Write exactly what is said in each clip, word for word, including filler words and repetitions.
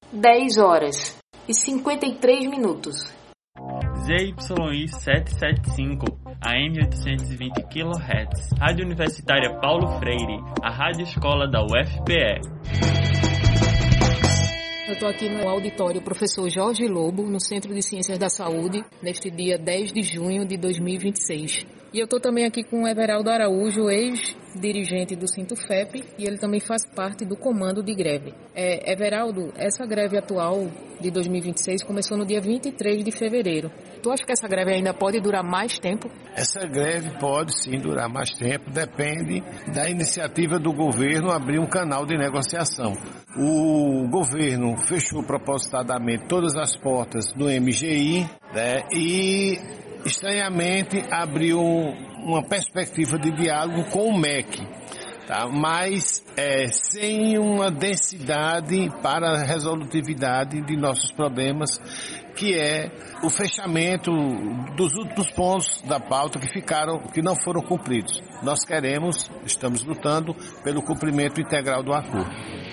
dez horas e cinquenta e três minutos. Z Y I setecentos e setenta e cinco, A M oitocentos e vinte quilohertz, Rádio Universitária Paulo Freire, a Rádio Escola da U F P E. Eu estou aqui no auditório Professor Jorge Lobo, no Centro de Ciências da Saúde, neste dia dez de junho de dois mil e vinte e seis. E eu estou também aqui com o Everaldo Araújo, ex-dirigente do Sintufep, e ele também faz parte do comando de greve. É, Everaldo, essa greve atual de dois mil e vinte e seis começou no dia vinte e três de fevereiro. Tu acha que essa greve ainda pode durar mais tempo? Essa greve pode sim durar mais tempo, depende da iniciativa do governo abrir um canal de negociação. O governo fechou propositadamente todas as portas do M G I, né, e estranhamente abriu uma perspectiva de diálogo com o M E C, tá? Mas é, sem uma densidade para a resolutividade de nossos problemas, que é o fechamento dos últimos pontos da pauta que ficaram, que não foram cumpridos. Nós queremos, estamos lutando pelo cumprimento integral do acordo.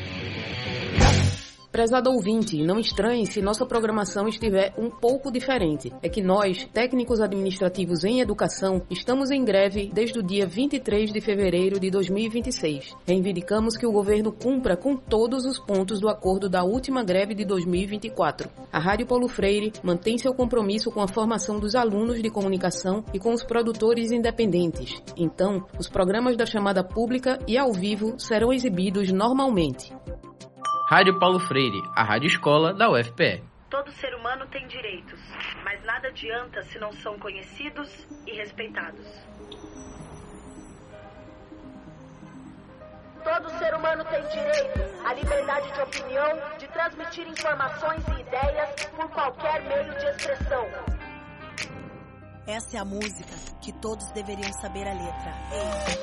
Prezado ouvinte, não estranhe se nossa programação estiver um pouco diferente. É que nós, técnicos administrativos em educação, estamos em greve desde o dia vinte e três de fevereiro de dois mil e vinte e seis. Reivindicamos que o governo cumpra com todos os pontos do acordo da última greve de dois mil e vinte e quatro. A Rádio Paulo Freire mantém seu compromisso com a formação dos alunos de comunicação e com os produtores independentes. Então, os programas da chamada pública e ao vivo serão exibidos normalmente. Rádio Paulo Freire, a rádio escola da U F P E. Todo ser humano tem direitos, mas nada adianta se não são conhecidos e respeitados. Todo ser humano tem direito à liberdade de opinião, de transmitir informações e ideias por qualquer meio de expressão. Essa é a música que todos deveriam saber a letra. Ei.